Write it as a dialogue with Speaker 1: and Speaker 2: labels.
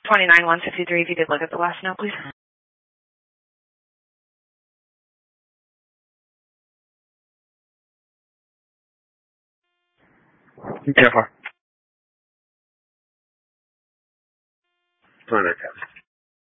Speaker 1: 29,163. If you could look at the last note, please.
Speaker 2: Careful. 29.